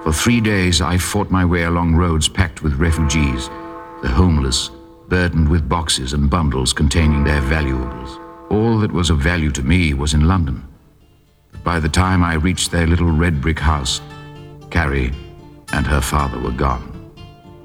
For 3 days I fought my way along roads packed with refugees, the homeless, burdened with boxes and bundles containing their valuables. All that was of value to me was in London. But by the time I reached their little red brick house, Carrie and her father were gone.